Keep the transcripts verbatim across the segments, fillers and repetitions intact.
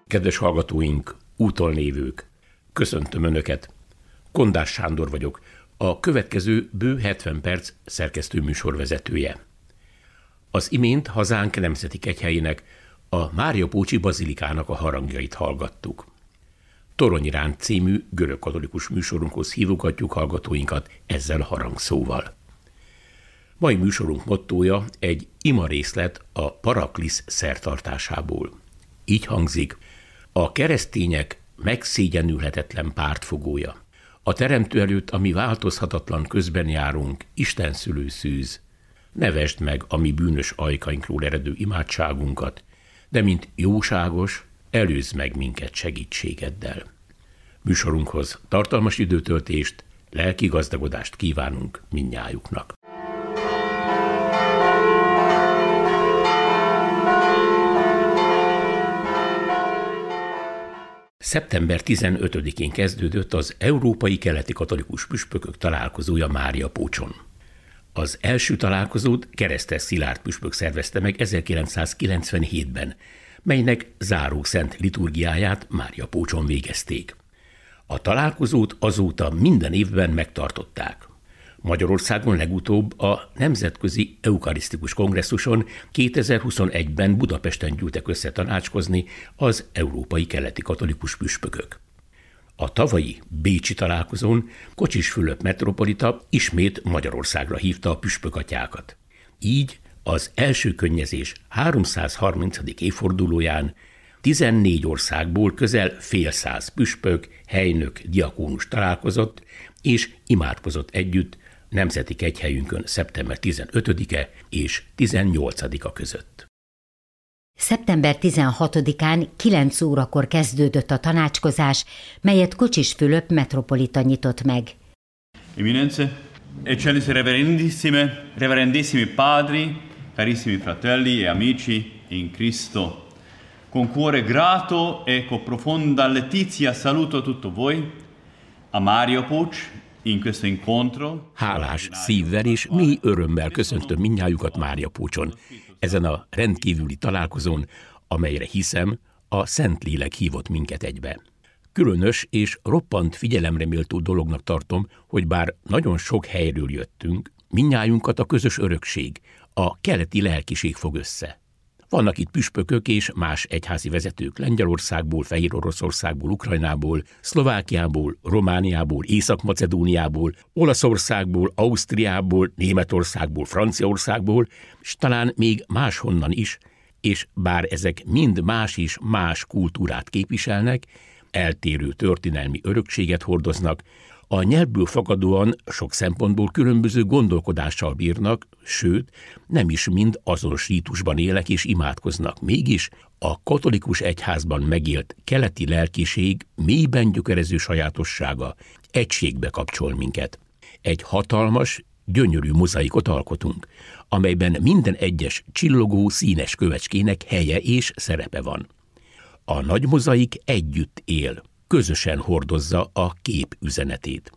Kedves hallgatóink, úton lévők, köszöntöm Önöket. Kondás Sándor vagyok, a következő bő hetven perc szerkesztő műsorvezetője. Az imént hazánk nemzeti kegyhelyének, a Máriapócsi Bazilikának a harangjait hallgattuk. Toronyiránt című görögkatolikus műsorunkhoz hívogatjuk hallgatóinkat ezzel a harangszóval. Mai műsorunk mottója egy ima részlet a Paraklisz szertartásából. Így hangzik: a keresztények megszégyenülhetetlen pártfogója. A teremtő előtt, ami változhatatlan közben járunk, Isten szülő szűz. Ne vesd meg a mi bűnös ajkainkról eredő imádságunkat, de mint jóságos, előzd meg minket segítségeddel. Műsorunkhoz tartalmas időtöltést, lelki gazdagodást kívánunk mindnyájuknak. szeptember tizenötödikén kezdődött az Európai Keleti Katolikus Püspökök találkozója Máriapócson. Az első találkozót Keresztes Szilárd püspök szervezte meg ezerkilencszázkilencvenhétben, melynek záró szent liturgiáját Máriapócson végezték. A találkozót azóta minden évben megtartották. Magyarországon legutóbb a Nemzetközi Eukarisztikus Kongresszuson kétezer-huszonegyben Budapesten gyűltek össze tanácskozni az Európai Keleti Katolikus Püspökök. A tavalyi bécsi találkozón Kocsis Fülöp metropolita ismét Magyarországra hívta a püspökatyákat. Így az első könnyezés háromszázharmincadik évfordulóján tizennégy országból közel fél száz püspök, helynök, diakónus találkozott és imádkozott együtt nemzeti kegyhelyünkön szeptember tizenötödike és tizennyolcadika között. szeptember tizenhatodikán kilenc órakor kezdődött a tanácskozás, melyet Kocsis Fülöp metropolita nyitott meg. Eminence, eccellenze reverendissime, reverendissimi padri, carissimi fratelli e amici in Cristo. Con cuore grato e con profonda letizia saluto tutto voi a Máriapócs in questo incontro. Hálás szívvel és mély örömmel köszöntöm mindnyájukat Máriapócson, ezen a rendkívüli találkozón, amelyre hiszem, a Szentlélek hívott minket egybe. Különös és roppant figyelemre méltó dolognak tartom, hogy bár nagyon sok helyről jöttünk, mindnyájunkat a közös örökség, a keleti lelkiség fog össze. Vannak itt püspökök és más egyházi vezetők Lengyelországból, Fehéroroszországból, Ukrajnából, Szlovákiából, Romániából, Észak-Macedóniából, Olaszországból, Ausztriából, Németországból, Franciaországból, és talán még máshonnan is, és bár ezek mind más és más kultúrát képviselnek, eltérő történelmi örökséget hordoznak, a nyelvből fakadóan sok szempontból különböző gondolkodással bírnak, sőt, nem is mind azonos rítusban élnek és imádkoznak. Mégis a katolikus egyházban megélt keleti lelkiség mélyben gyökerező sajátossága egységbe kapcsol minket. Egy hatalmas, gyönyörű mozaikot alkotunk, amelyben minden egyes csillogó színes kövecskének helye és szerepe van. A nagy mozaik együtt él, közösen hordozza a kép üzenetét.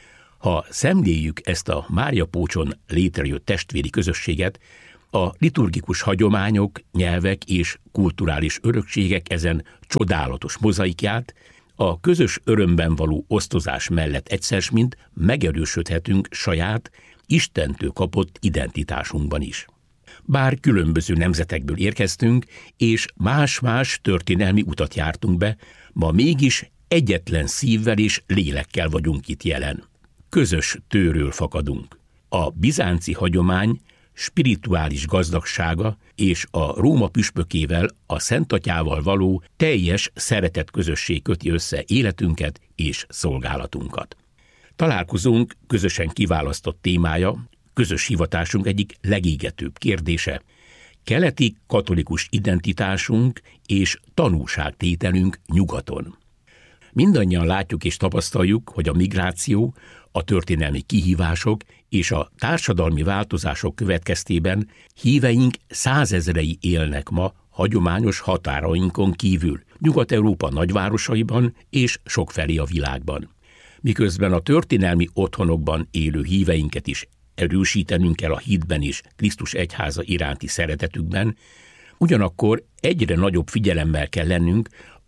Ha szemléljük ezt a Máriapócson létrejött testvéri közösséget, a liturgikus hagyományok, nyelvek és kulturális örökségek ezen csodálatos mozaikját, a közös örömben való osztozás mellett egyszer mint megerősödhetünk saját, Istentől kapott identitásunkban is. Bár különböző nemzetekből érkeztünk, és más-más történelmi utat jártunk be, ma mégis egyetlen szívvel és lélekkel vagyunk itt jelen. Közös tőről fakadunk. A bizánci hagyomány spirituális gazdagsága és a Róma püspökével, a Szent Atyával való teljes szeretet közösség köti össze életünket és szolgálatunkat. Találkozónk közösen kiválasztott témája, közös hivatásunk egyik legégetőbb kérdése, keleti katolikus identitásunk és tanúságtételünk nyugaton. Mindannyian látjuk és tapasztaljuk, hogy a migráció, a történelmi kihívások és a társadalmi változások következtében híveink százezrei élnek ma hagyományos határainkon kívül, Nyugat-Európa nagyvárosaiban és sokfelé a világban. Miközben a történelmi otthonokban élő híveinket is erősítenünk kell a hitben is, Krisztus egyháza iránti szeretetükben, ugyanakkor egyre nagyobb figyelemmel kell lennünk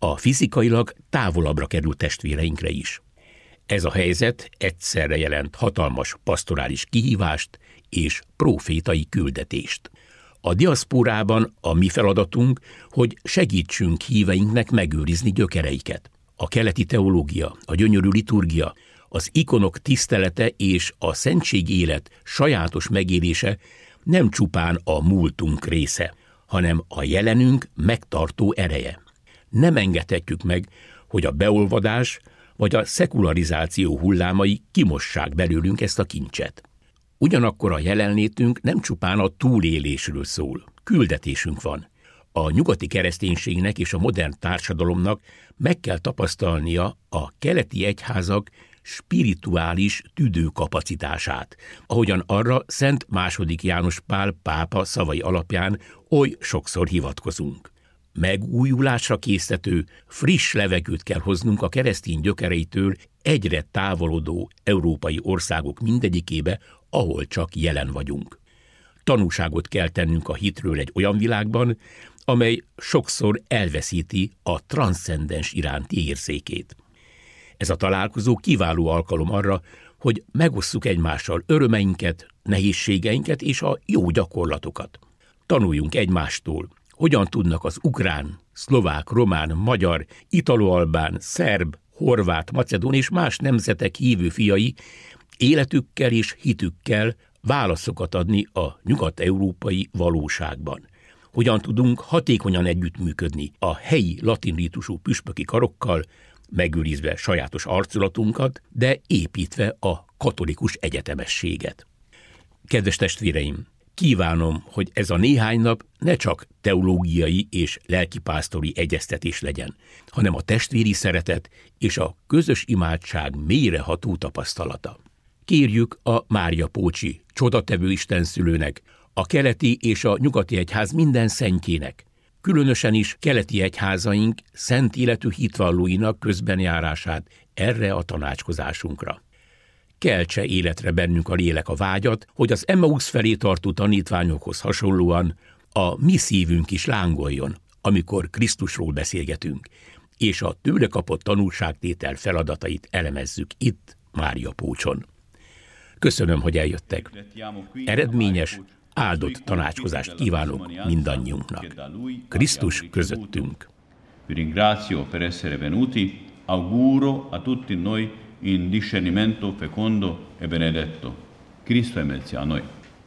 a fizikailag távolabbra került testvéreinkre is. Ez a helyzet egyszerre jelent hatalmas pastorális kihívást és profétai küldetést. A diaszpórában a mi feladatunk, hogy segítsünk híveinknek megőrizni gyökereiket. A keleti teológia, a gyönyörű liturgia, az ikonok tisztelete és a szentség élet sajátos megélése nem csupán a múltunk része, hanem a jelenünk megtartó ereje. Nem engedhetjük meg, hogy a beolvadás vagy a szekularizáció hullámai kimossák belőlünk ezt a kincset. Ugyanakkor a jelenlétünk nem csupán a túlélésről szól, küldetésünk van. A nyugati kereszténységnek és a modern társadalomnak meg kell tapasztalnia a keleti egyházak spirituális tüdőkapacitását, ahogyan arra Szent második János Pál pápa szavai alapján oly sokszor hivatkozunk. Megújulásra késztető, friss levegőt kell hoznunk a keresztény gyökereitől egyre távolodó európai országok mindegyikébe, ahol csak jelen vagyunk. Tanúságot kell tennünk a hitről egy olyan világban, amely sokszor elveszíti a transzcendens iránti érzékét. Ez a találkozó kiváló alkalom arra, hogy megosszuk egymással örömeinket, nehézségeinket és a jó gyakorlatokat. Tanuljunk egymástól, hogyan tudnak az ukrán, szlovák, román, magyar, italo-albán, szerb, horvát, macedón és más nemzetek hívő fiai életükkel és hitükkel válaszokat adni a nyugat-európai valóságban. Hogyan tudunk hatékonyan együttműködni a helyi latin rítusú püspöki karokkal, megőrizve sajátos arculatunkat, de építve a katolikus egyetemességet. Kedves testvéreim, kívánom, hogy ez a néhány nap ne csak teológiai és lelkipásztori egyeztetés legyen, hanem a testvéri szeretet és a közös imádság mélyreható tapasztalata. Kérjük a Máriapócsi csodatevő istenszülőnek, a keleti és a nyugati egyház minden szentjének, különösen is keleti egyházaink szent életű hitvallóinak közbenjárását erre a tanácskozásunkra. Keltse életre bennünk a lélek a vágyat, hogy az Emmausz felé tartó tanítványokhoz hasonlóan a mi szívünk is lángoljon, amikor Krisztusról beszélgetünk, és a tőle kapott tanulságtétel feladatait elemezzük itt, Máriapócson. Köszönöm, hogy eljöttek. Eredményes, áldott tanácskozást kívánok mindannyiunknak. Krisztus közöttünk. Vi ringrazio per essere venuti. Auguro a tutti noi in discernimento fecondo e benedetto. Cristo è mezzo a noi.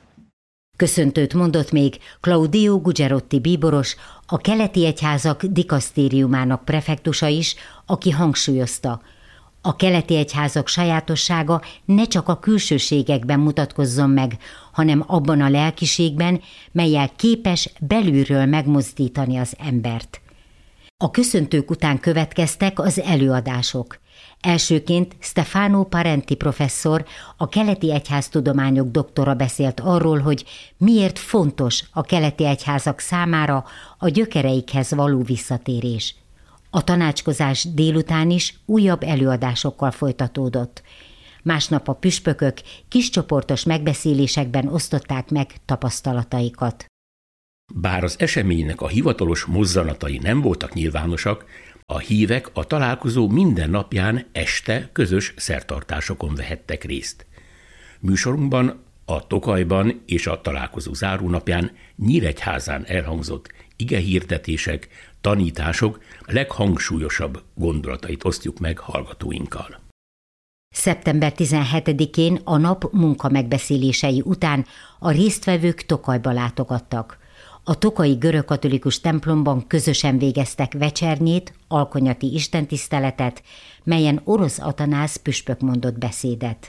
Köszöntőt mondott még Claudio Gugerotti bíboros, a keleti egyházak dikasztériumának prefektusa is, aki hangsúlyozta: a keleti egyházak sajátossága ne csak a külsőségekben mutatkozzon meg, hanem abban a lelkiségben, mellyel képes belülről megmozdítani az embert. A köszöntők után következtek az előadások. Elsőként Stefano Parenti professzor, a keleti egyháztudományok doktora beszélt arról, hogy miért fontos a keleti egyházak számára a gyökereikhez való visszatérés. A tanácskozás délután is újabb előadásokkal folytatódott. Másnap a püspökök kiscsoportos megbeszélésekben osztották meg tapasztalataikat. Bár az eseménynek a hivatalos mozzanatai nem voltak nyilvánosak, a hívek a találkozó minden napján este közös szertartásokon vehettek részt. Műsorunkban a Tokajban és a találkozó zárónapján Nyíregyházán elhangzott igehirdetések, tanítások leghangsúlyosabb gondolatait osztjuk meg hallgatóinkkal. szeptember tizenhetedikén a nap munka megbeszélései után a résztvevők Tokajba látogattak. A tokaji görögkatolikus templomban közösen végeztek vecsernyét, alkonyati istentiszteletet, melyen Orosz Atanász püspök mondott beszédet.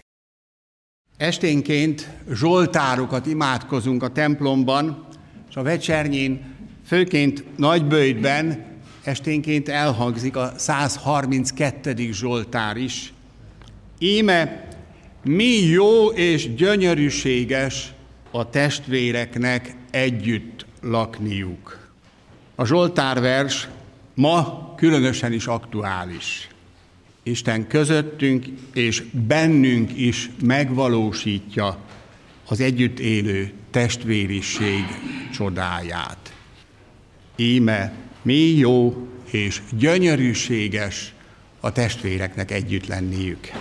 Esténként zsoltárokat imádkozunk a templomban, és a vecsernyén, főként Nagyböjtben esténként elhangzik a száz harminckettedik zsoltár is. Íme mi jó és gyönyörűséges a testvéreknek együtt lakniuk. A zsoltárvers ma különösen is aktuális. Isten közöttünk és bennünk is megvalósítja az együtt élő testvériség csodáját. Íme mi jó és gyönyörűséges a testvéreknek együtt lenniük.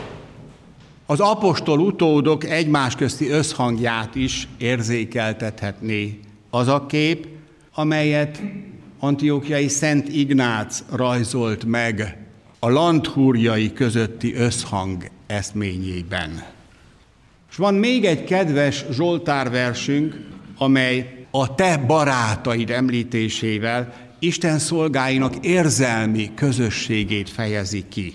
Az apostol utódok egymás közti összhangját is érzékeltethetné az a kép, amelyet antiochiai Szent Ignác rajzolt meg a landhúrjai közötti összhang eszményében. És van még egy kedves zsoltárversünk, amely a te barátaid említésével Isten szolgáinak érzelmi közösségét fejezi ki.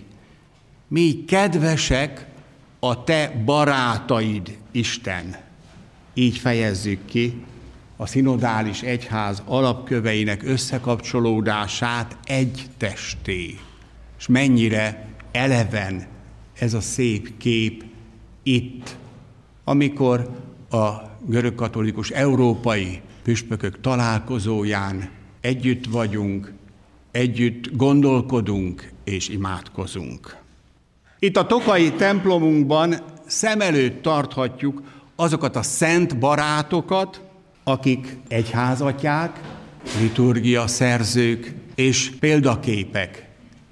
Mi kedvesek a te barátaid, Isten. Így fejezzük ki a szinodális egyház alapköveinek összekapcsolódását egy testé. És mennyire eleven ez a szép kép itt, amikor a görögkatolikus európai püspökök találkozóján együtt vagyunk, együtt gondolkodunk és imádkozunk. Itt a tokaji templomunkban szem előtt tarthatjuk azokat a szent barátokat, akik egyházatyák, liturgia szerzők és példaképek,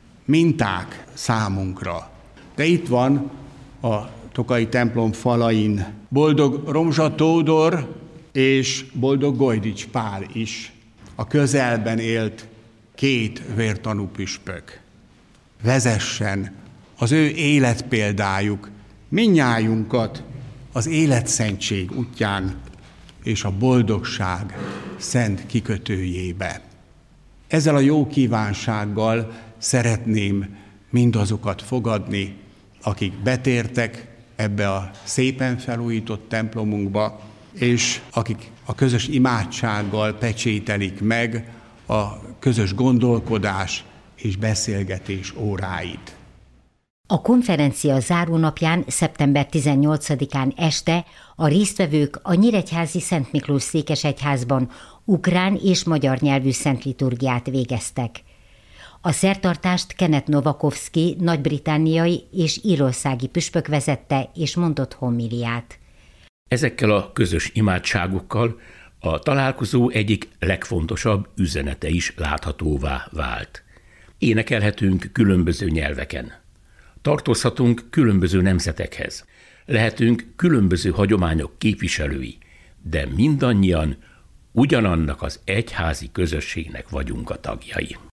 minták számunkra. De itt van a tokaji templom falain boldog Romzsa Tódor és boldog Gojdics Pál is, a közelben élt két vértanú püspök. Vezessen az ő életpéldájuk mindnyájunkat az életszentség útján és a boldogság szent kikötőjébe. Ezzel a jó kívánsággal szeretném mindazokat fogadni, akik betértek ebbe a szépen felújított templomunkba, és akik a közös imádsággal pecsételik meg a közös gondolkodás és beszélgetés óráit. A konferencia zárónapján, szeptember tizennyolcadikán este a résztvevők a nyíregyházi Szent Miklós székesegyházban ukrán és magyar nyelvű szentliturgiát végeztek. A szertartást Kenneth Novakovsky nagy-britanniai és írországi püspök vezette és mondott homiliát. Ezekkel a közös imádságokkal a találkozó egyik legfontosabb üzenete is láthatóvá vált. Énekelhetünk különböző nyelveken. Tartozhatunk különböző nemzetekhez. Lehetünk különböző hagyományok képviselői, de mindannyian ugyanannak az egyházi közösségnek vagyunk a tagjai.